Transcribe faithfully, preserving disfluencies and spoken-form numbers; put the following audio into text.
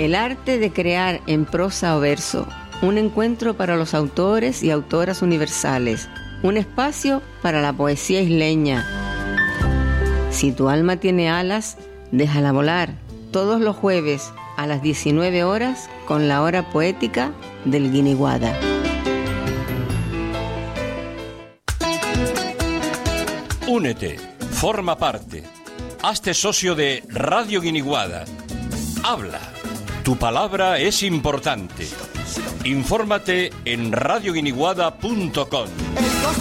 El arte de crear en prosa o verso, un encuentro para los autores y autoras universales, un espacio para la poesía isleña. Si tu alma tiene alas, déjala volar, todos los jueves a las diecinueve horas con la hora poética del Guiniguada. Únete, forma parte, hazte socio de Radio Guiniguada. Habla, tu palabra es importante. Infórmate en radio guiniguada punto com.